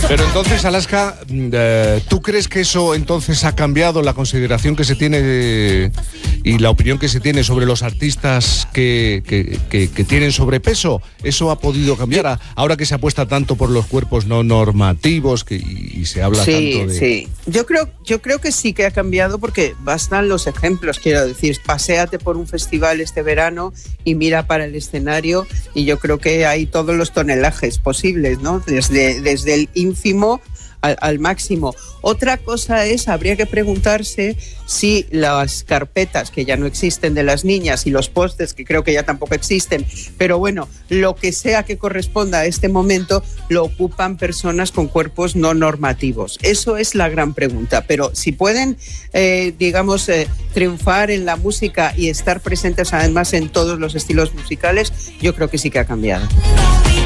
Pero entonces, Alaska, ¿tú crees que eso entonces ha cambiado la consideración que se tiene y la opinión que se tiene sobre los artistas que tienen sobrepeso? ¿Eso ha podido cambiar ahora que se apuesta tanto por los cuerpos no normativos y se habla tanto de...? Sí, yo creo que sí que ha cambiado, porque bastan los ejemplos, quiero decir, paséate por un festival este verano y mira para el escenario y yo creo que hay todos los tonelajes posibles, ¿no? Desde el ínfimo al máximo. Otra cosa es, habría que preguntarse si las carpetas que ya no existen de las niñas y los pósters que creo que ya tampoco existen, pero bueno, lo que sea que corresponda a este momento lo ocupan personas con cuerpos no normativos. Eso es la gran pregunta, pero si pueden, triunfar en la música y estar presentes además en todos los estilos musicales, yo creo que sí que ha cambiado.